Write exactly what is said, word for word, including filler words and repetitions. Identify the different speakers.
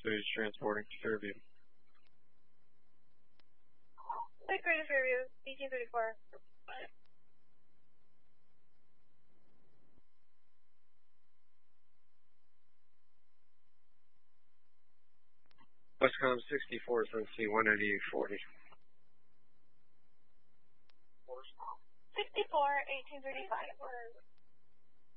Speaker 1: Cities transporting to Fairview.
Speaker 2: Big Green to Fairview, eighteen thirty-four.
Speaker 1: Westcom sixty-four, Sunset one ninety-eight forty.
Speaker 2: sixty-four, eighteen thirty-five.